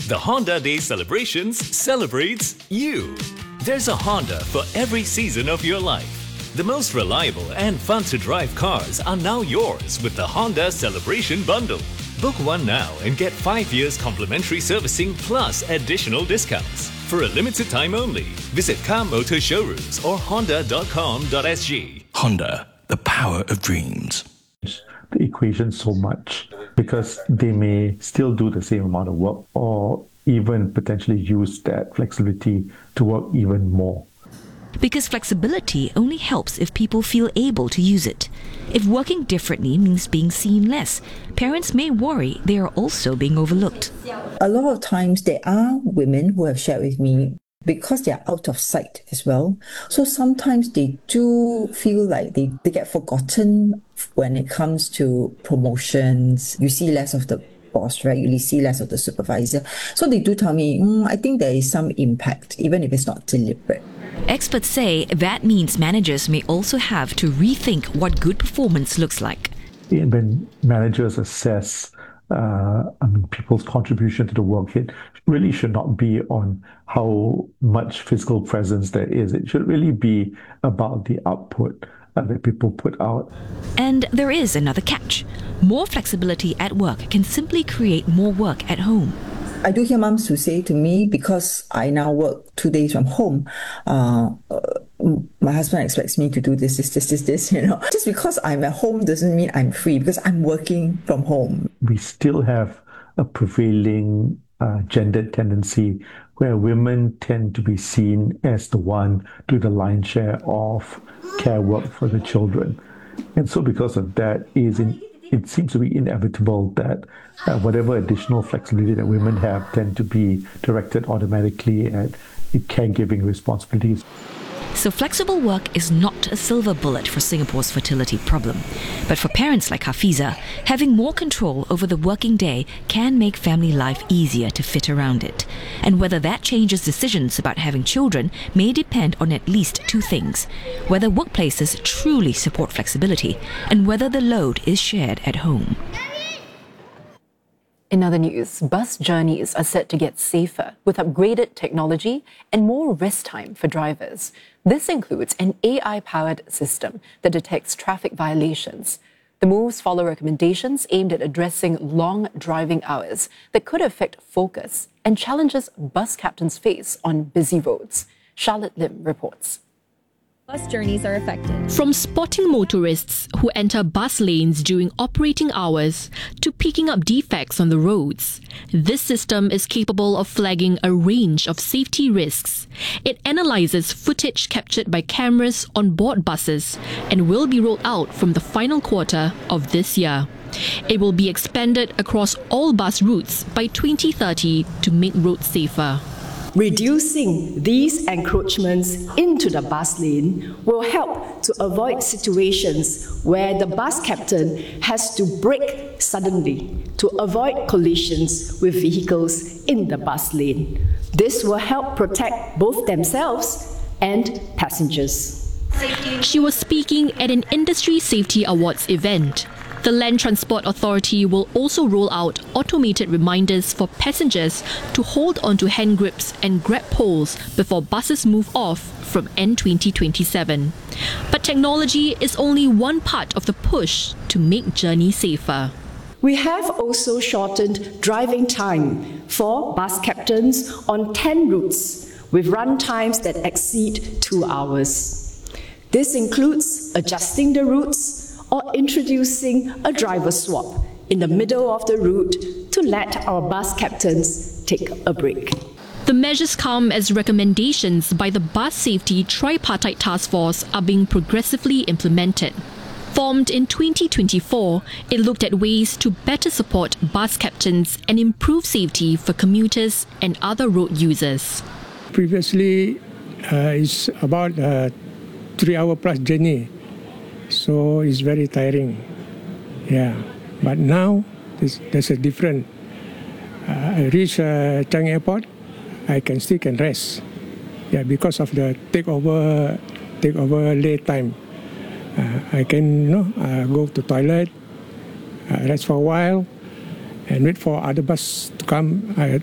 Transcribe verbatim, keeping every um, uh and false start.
The Honda Day Celebrations celebrates you. There's a Honda for every season of your life. The most reliable and fun-to-drive cars are now yours with the Honda Celebration Bundle. Book one now and get five years complimentary servicing plus additional discounts. For a limited time only, visit Car Motor Showrooms or honda dot com dot s g. Honda, the power of dreams. The equation so much because they may still do the same amount of work or even potentially use that flexibility to work even more. Because flexibility only helps if people feel able to use it. If working differently means being seen less, parents may worry they are also being overlooked. A lot of times there are women who have shared with me because they are out of sight as well. So sometimes they do feel like they, they get forgotten when it comes to promotions. You see less of the boss, right? You see less of the supervisor. So they do tell me, mm, I think there is some impact, even if it's not deliberate. Experts say that means managers may also have to rethink what good performance looks like. When managers assess uh, I mean, people's contribution to the work, it really should not be on how much physical presence there is. It should really be about the output uh, that people put out. And there is another catch. More flexibility at work can simply create more work at home. I do hear moms who say to me, because I now work two days from home, uh, uh, my husband expects me to do this, this, this, this, this, you know. Just because I'm at home doesn't mean I'm free, because I'm working from home. We still have a prevailing uh, gendered tendency where women tend to be seen as the one doing the lion's share of care work for the children. And so because of that, is in it seems to be inevitable that uh, whatever additional flexibility that women have tend to be directed automatically at caregiving responsibilities. So flexible work is not a silver bullet for Singapore's fertility problem. But for parents like Hafiza, having more control over the working day can make family life easier to fit around it. And whether that changes decisions about having children may depend on at least two things: whether workplaces truly support flexibility and whether the load is shared at home. In other news, bus journeys are set to get safer with upgraded technology and more rest time for drivers. This includes an A I-powered system that detects traffic violations. The moves follow recommendations aimed at addressing long driving hours that could affect focus and challenges bus captains face on busy roads. Charlotte Lim reports. Bus journeys are affected. From spotting motorists who enter bus lanes during operating hours to picking up defects on the roads, this system is capable of flagging a range of safety risks. It analyzes footage captured by cameras on board buses and will be rolled out from the final quarter of this year. It will be expanded across all bus routes by twenty thirty to make roads safer. Reducing these encroachments into the bus lane will help to avoid situations where the bus captain has to brake suddenly to avoid collisions with vehicles in the bus lane. This will help protect both themselves and passengers. She was speaking at an Industry Safety Awards event. The Land Transport Authority will also roll out automated reminders for passengers to hold onto hand grips and grab poles before buses move off from N twenty twenty-seven. But technology is only one part of the push to make journeys safer. We have also shortened driving time for bus captains on ten routes with run times that exceed two hours. This includes adjusting the routes or introducing a driver swap in the middle of the route to let our bus captains take a break. The measures come as recommendations by the Bus Safety Tripartite Task Force are being progressively implemented. Formed in twenty twenty-four, it looked at ways to better support bus captains and improve safety for commuters and other road users. Previously, uh, it's about a three-hour plus journey. So it's very tiring, yeah. But now there's, there's a different. Uh, I reach uh, Changi Airport, I can still can rest, yeah, because of the takeover, takeover late time. Uh, I can, you know, uh, go to toilet, uh, rest for a while, and wait for other bus to come. I